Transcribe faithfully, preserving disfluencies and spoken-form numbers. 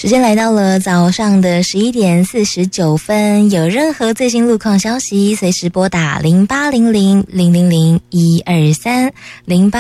时间来到了早上的十一点四十九分，有任何最新路况消息，随时拨打零八零零零零零一二三零八。